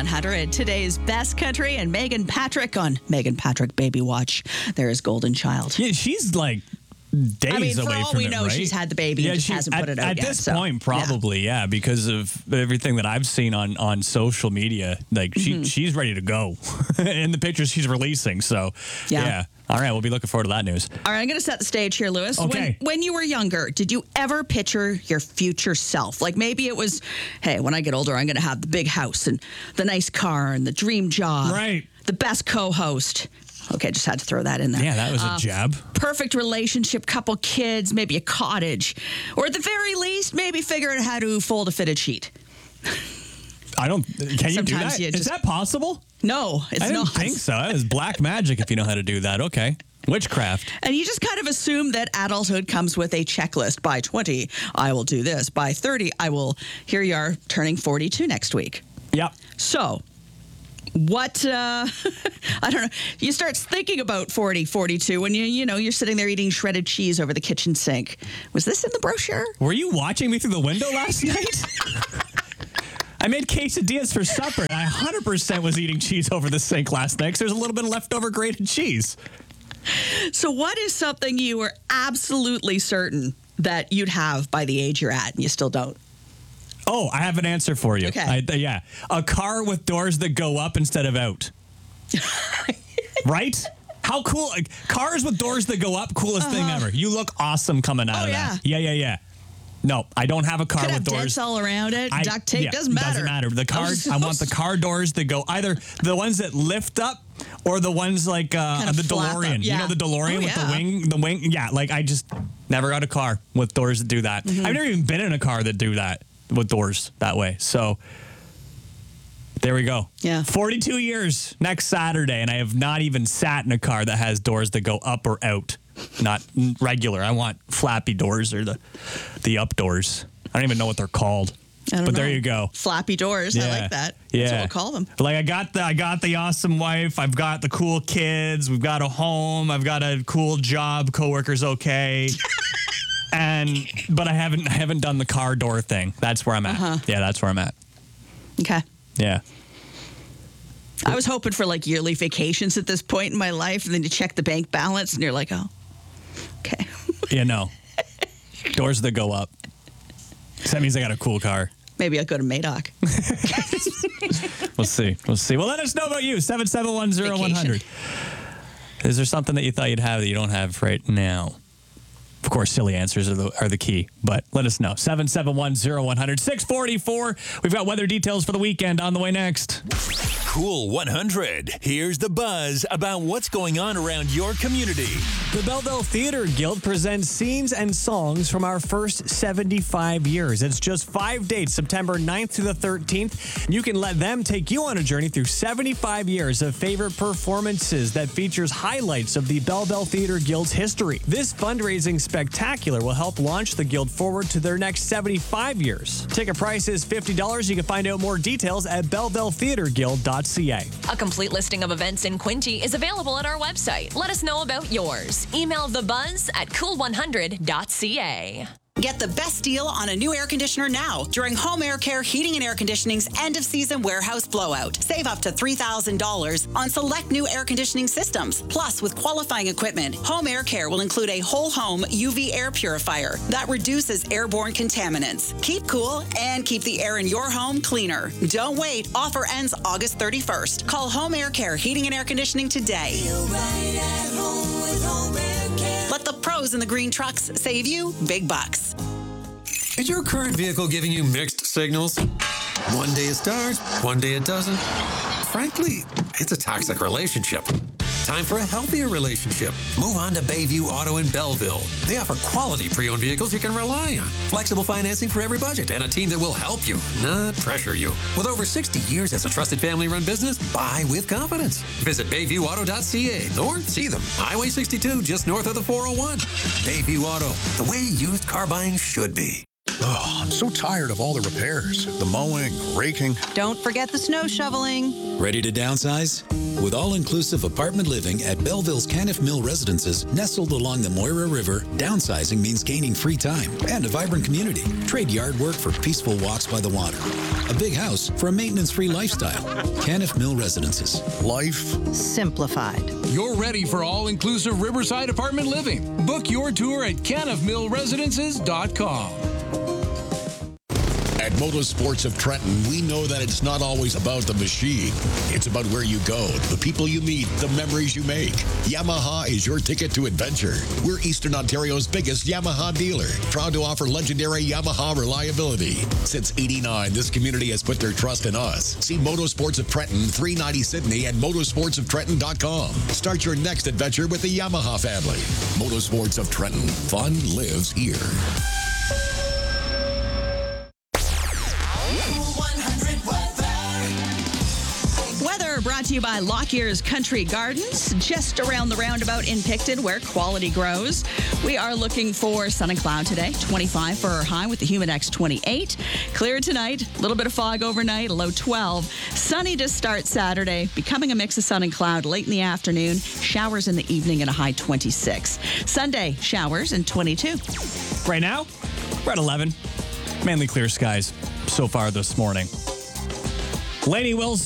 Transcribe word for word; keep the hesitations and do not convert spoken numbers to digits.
one hundred. Today's Best Country and Megan Patrick on Megan Patrick Baby Watch. There is Golden Child. Yeah, she's like days I mean, for away all from we it, know, right? she's had the baby Yeah, and just she- hasn't at, put it out at yet. this so, point, probably, yeah. because of everything that I've seen on, on social media. Like, she Mm-hmm. she's ready to go in the pictures she's releasing. So, Yeah. yeah. All right, we'll be looking forward to that news. All right, I'm going to set the stage here, Lewis. Okay. When, when you were younger, did you ever picture your future self? Like maybe it was, hey, when I get older, I'm going to have the big house and the nice car and the dream job. Right. The best co-host. Okay, just had to throw that in there. Yeah, that was a jab. Perfect relationship, couple kids, maybe a cottage. Or at the very least, maybe figure out how to fold a fitted sheet. I don't. Can you do Sometimes that? you Is just- that possible? No, it's I didn't not. think so. That is black magic if you know how to do that. Okay. Witchcraft. And you just kind of assume that adulthood comes with a checklist. By twenty, I will do this. By thirty, I will. Here you are, turning forty-two next week. Yep. So, what, uh, I don't know, you start thinking about forty, forty-two when you, you know, you're sitting there eating shredded cheese over the kitchen sink. Was this in the brochure? Were you watching me through the window last night? I made quesadillas for supper, and I one hundred percent was eating cheese over the sink last night because there's a little bit of leftover grated cheese. So what is something you were absolutely certain that you'd have by the age you're at and you still don't? Oh, I have an answer for you. Okay. I, uh, yeah. A car with doors that go up instead of out. Right? How cool. Like, cars with doors that go up, coolest thing Uh-huh. ever. You look awesome coming out Oh, of yeah. that. Yeah, yeah, yeah. No, I don't have a car Could with have doors. dents all around it, I- duct tape, yeah, doesn't matter. Doesn't matter. The car, was I want the car doors that go either the ones that lift up or the ones like uh, Kind of the flap up, DeLorean. You yeah. know the DeLorean Oh, with yeah. the wing, the wing. Yeah, like I just never got a car with doors that do that. Mm-hmm. I've never even been in a car that do that with doors that way. So there we go. Yeah. forty-two years next Saturday, and I have not even sat in a car that has doors that go up or out. Not regular. I want flappy doors or the the up doors. I don't even know what they're called. I don't But know. there you go. Flappy doors. I like that. Yeah. That's what we'll call them. Like I got the I got the awesome wife. I've got the cool kids. We've got a home. I've got a cool job. Coworkers okay. and but I haven't I haven't done the car door thing. That's where I'm at. Uh-huh. Yeah, that's where I'm at. Okay. Yeah. I was hoping for like yearly vacations at this point in my life, and then you check the bank balance, and you're like, oh, okay. Yeah, no. Doors that go up. So that means I got a cool car. Maybe I'll go to Madoc. We'll see. We'll see. Well, let us know about you. seven seven one zero one hundred. Is there something that you thought you'd have that you don't have right now? Of course, silly answers are the, are the key, but let us know. seven seven one zero one hundred. six forty-four. We've got weather details for the weekend on the way next. Cool one hundred. Here's the buzz about what's going on around your community. The Belleville Theater Guild presents scenes and songs from our first seventy-five years. It's just five dates, September ninth to the thirteenth. You can let them take you on a journey through seventy-five years of favorite performances that features highlights of the Belleville Theater Guild's history. This fundraising spectacular will help launch the Guild forward to their next seventy-five years. Ticket price is fifty dollars. You can find out more details at belleville theater guild dot c a. A complete listing of events in Quinte is available at our website. Let us know about yours. Email thebuzz at cool one hundred dot c a. Get the best deal on a new air conditioner now during Home Air Care Heating and Air Conditioning's end-of-season warehouse blowout. Save up to three thousand dollars on select new air conditioning systems. Plus, with qualifying equipment, Home Air Care will include a whole-home U V air purifier that reduces airborne contaminants. Keep cool and keep the air in your home cleaner. Don't wait. Offer ends August thirty-first. Call Home Air Care Heating and Air Conditioning today. Feel right at home with Home Air Care. Let the pros in the green trucks save you big bucks. Is your current vehicle giving you mixed signals? One day it starts, one day it doesn't. Frankly, it's a toxic relationship. Time for a healthier relationship. Move on to Bayview Auto in Belleville. They offer quality pre-owned vehicles you can rely on. Flexible financing for every budget and a team that will help you, not pressure you. With over sixty years as a trusted family-run business, buy with confidence. Visit bayview auto dot c a or see them. Highway sixty-two, just north of the four oh one. Bayview Auto, the way used car buying should be. Oh, I'm so tired of all the repairs, the mowing, raking. Don't forget the snow shoveling. Ready to downsize? With all-inclusive apartment living at Belleville's Caniff Mill Residences, nestled along the Moira River, downsizing means gaining free time and a vibrant community. Trade yard work for peaceful walks by the water. A big house for a maintenance-free lifestyle. Caniff Mill Residences. Life simplified. You're ready for all-inclusive Riverside apartment living. Book your tour at caniff mill residences dot com. At Motorsports of Trenton, we know that it's not always about the machine. It's about where you go, the people you meet, the memories you make. Yamaha is your ticket to adventure. We're Eastern Ontario's biggest Yamaha dealer, proud to offer legendary Yamaha reliability. Since eighty-nine, this community has put their trust in us. See Motorsports of Trenton, three ninety Sydney at motorsports of trenton dot com. Start your next adventure with the Yamaha family. Motorsports of Trenton. Fun lives here. Weather brought to you by Lockyer's Country Gardens, just around the roundabout in Picton, where quality grows. We are looking for sun and cloud today, twenty-five for our high with the Humidex twenty-eight. Clear tonight, a little bit of fog overnight, a low twelve. Sunny to start Saturday, becoming a mix of sun and cloud late in the afternoon. Showers in the evening and a high twenty-six. Sunday, showers and twenty-two. Right now, we're at eleven. Mainly clear skies so far this morning. Lainey Wilson.